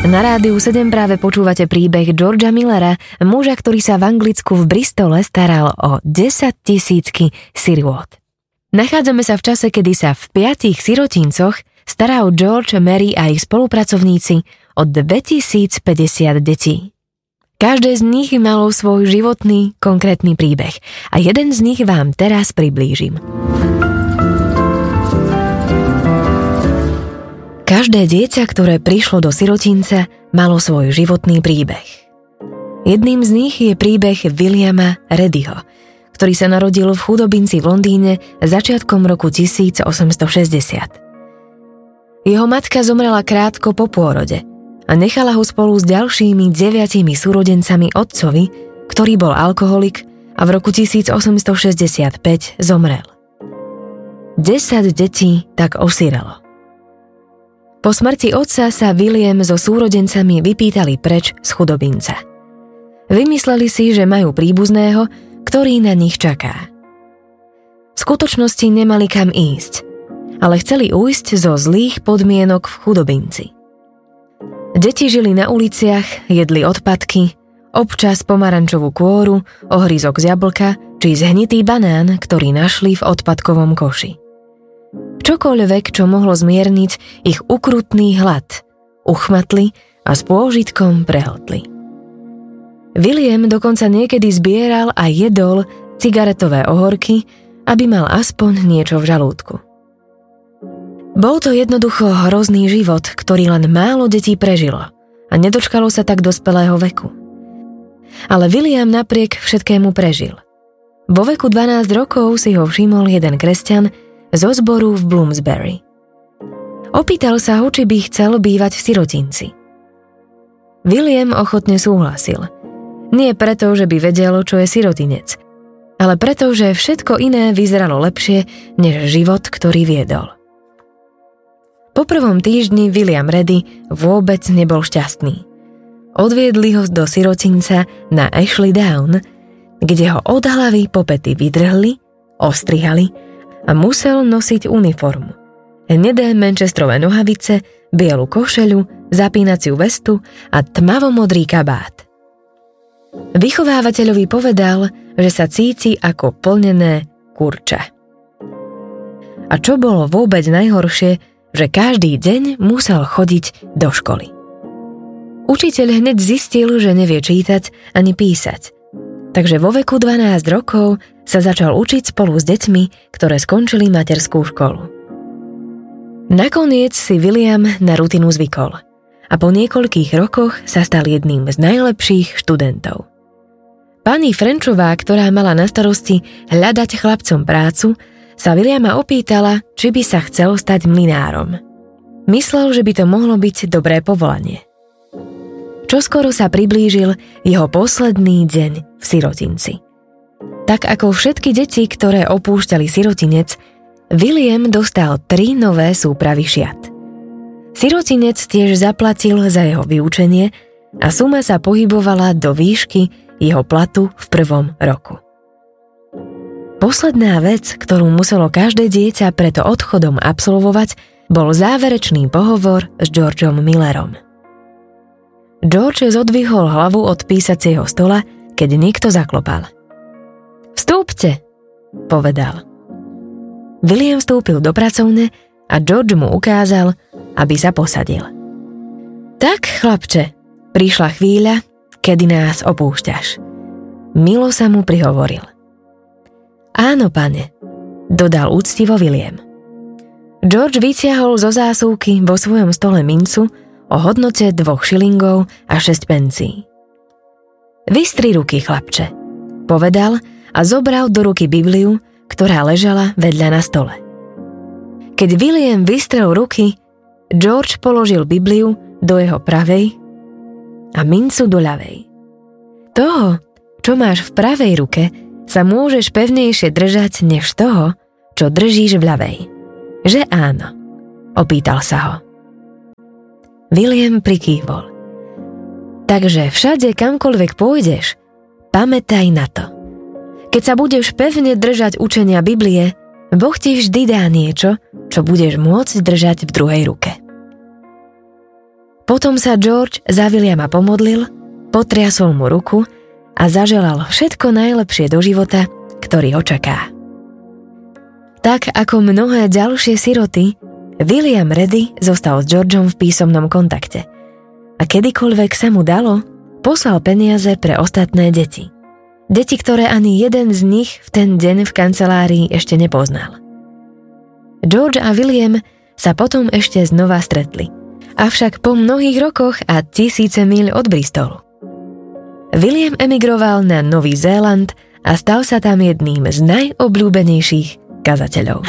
Na Rádiu 7 práve počúvate príbeh Georgea Millera, muža, ktorý sa v Anglicku v Bristole staral o 10 000 sirôt. Nachádzame sa v čase, kedy sa v 5 sirotincoch staral George, Mary a ich spolupracovníci o 2050 detí. Každé z nich malo svoj životný, konkrétny príbeh a jeden z nich vám teraz priblížim. Každé dieťa, ktoré prišlo do sirotinca, malo svoj životný príbeh. Jedným z nich je príbeh Williama Reddyho, ktorý sa narodil v chudobinci v Londýne začiatkom roku 1860. Jeho matka zomrela krátko po pôrode a nechala ho spolu s ďalšími 9 súrodencami otcovi, ktorý bol alkoholik a v roku 1865 zomrel. 10 detí tak osirelo. Po smrti otca sa William so súrodencami vypýtali preč z chudobinca. Vymysleli si, že majú príbuzného, ktorý na nich čaká. V skutočnosti nemali kam ísť, ale chceli ujsť zo zlých podmienok v chudobinci. Deti žili na uliciach, jedli odpadky, občas pomarančovú kôru, ohryzok z jablka či zhnitý banán, ktorý našli v odpadkovom koši. Čokoľvek, čo mohlo zmierniť ich ukrutný hlad, uchmatli a s pôžitkom prehltli. William dokonca niekedy zbieral a jedol cigaretové ohorky, aby mal aspoň niečo v žalúdku. Bol to jednoducho hrozný život, ktorý len málo detí prežilo a nedočkalo sa tak dospelého veku. Ale William napriek všetkému prežil. Vo veku 12 rokov si ho všimol jeden kresťan zo zboru v Bloomsbury. Opýtal sa ho, či by chcel bývať v sirotinci. William ochotne súhlasil. Nie preto, že by vedel, čo je sirotinec, ale preto, že všetko iné vyzeralo lepšie, než život, ktorý viedol. Po prvom týždni William Reddy vôbec nebol šťastný. Odviedli ho do sirotinca na Ashley Down, kde ho od hlavy po pety vydrhli, ostrihali a musel nosiť uniformu. Hnedé manchesterové nohavice, bielu košeľu, zapínaciu vestu a tmavomodrý kabát. Vychovávateľovi povedal, že sa cíti ako plnené kurča. A čo bolo vôbec najhoršie, že každý deň musel chodiť do školy. Učiteľ hneď zistil, že nevie čítať ani písať. Takže vo veku 12 rokov sa začal učiť spolu s deťmi, ktoré skončili materskú školu. Nakoniec si William na rutinu zvykol a po niekoľkých rokoch sa stal jedným z najlepších študentov. Pani Frenchová, ktorá mala na starosti hľadať chlapcom prácu, sa Williama opýtala, či by sa chcel stať mlynárom. Myslel, že by to mohlo byť dobré povolanie. Čoskoro sa priblížil jeho posledný deň v sirotinci. Tak ako všetky deti, ktoré opúšťali sirotinec, William dostal 3 nové súpravy šiat. Sirotinec tiež zaplatil za jeho vyučenie a suma sa pohybovala do výšky jeho platu v prvom roku. Posledná vec, ktorú muselo každé dieťa preto odchodom absolvovať, bol záverečný pohovor s Georgeom Millerom. George zodvihol hlavu od písacieho stola, keď niekto zaklopal. Vstúpte, povedal. William vstúpil do pracovne a George mu ukázal, aby sa posadil. Tak, chlapče, prišla chvíľa, kedy nás opúšťaš. Milo sa mu prihovoril. Áno, pane, dodal úctivo William. George vytiahol zo zásuvky vo svojom stole mincu o hodnote 2 šilingov a 6 pencí. Vystri ruky, chlapče, povedal a zobral do ruky Bibliu, ktorá ležala vedľa na stole. Keď William vystrel ruky, George položil Bibliu do jeho pravej a mincu do ľavej. Toho, čo máš v pravej ruke, sa môžeš pevnejšie držať než toho, čo držíš v ľavej. Že áno? Opýtal sa ho. William prikývol. Takže všade, kamkoľvek pôjdeš, pamätaj na to. Keď sa budeš pevne držať učenia Biblie, Boh ti vždy dá niečo, čo budeš môcť držať v druhej ruke. Potom sa George za Williama pomodlil, potriasol mu ruku a zaželal všetko najlepšie do života, ktorý ho čaká. Tak ako mnohé ďalšie siroty, William Reddy zostal s Georgeom v písomnom kontakte a kedykoľvek sa mu dalo, poslal peniaze pre ostatné deti. Deti, ktoré ani jeden z nich v ten deň v kancelárii ešte nepoznal. George a William sa potom ešte znova stretli, avšak po mnohých rokoch a tisíce míľ od Bristolu. William emigroval na Nový Zéland a stal sa tam jedným z najobľúbenejších kazateľov.